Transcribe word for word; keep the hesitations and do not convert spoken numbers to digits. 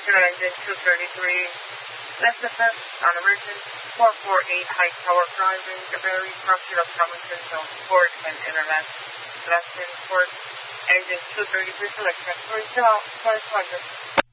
Sure, engine two thirty-three. Left defense on emergence four forty-eight High Tower driving, the very structure of Tomlinson Zone Port and Internet. Left in port, engine two thirty-three, select for job, for